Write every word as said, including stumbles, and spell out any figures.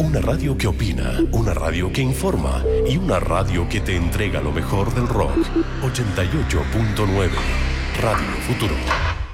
Una radio que opina, una radio que informa y una radio que te entrega lo mejor del rock. ochenta y ocho punto nueve Radio Futuro.